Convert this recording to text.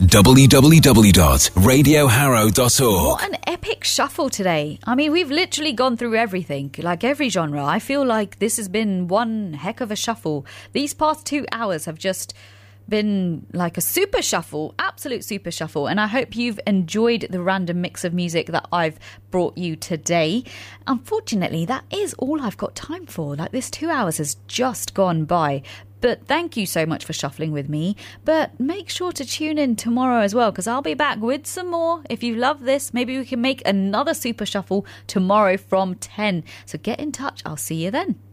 www.radioharrow.org. What an epic shuffle today. I mean, we've literally gone through everything, like every genre. I feel like this has been one heck of a shuffle. These past 2 hours have just been like a super shuffle, absolute super shuffle, and I hope you've enjoyed the random mix of music that I've brought you today. Unfortunately, that is all I've got time for. Like, this 2 hours has just gone by. But thank you so much for shuffling with me. But make sure to tune in tomorrow as well, because I'll be back with some more. If you love this, maybe we can make another super shuffle tomorrow from 10. So get in touch. I'll see you then.